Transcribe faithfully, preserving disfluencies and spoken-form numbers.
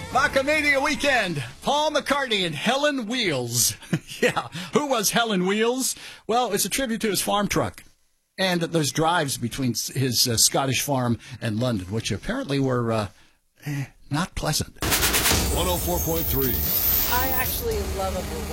Bacchanalia weekend. Paul McCartney and Helen Wheels. Yeah, who was Helen Wheels? Well, it's a tribute to his farm truck and those drives between his uh, Scottish farm and London, which apparently were uh, eh, not pleasant. one oh four point three. I actually love a blue